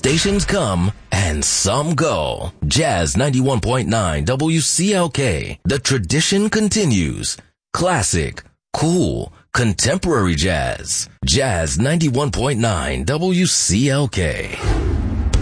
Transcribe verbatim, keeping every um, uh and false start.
stations come and some go. Jazz ninety-one point nine W C L K. The tradition continues. Classic, cool, contemporary jazz. Jazz ninety-one point nine W C L K.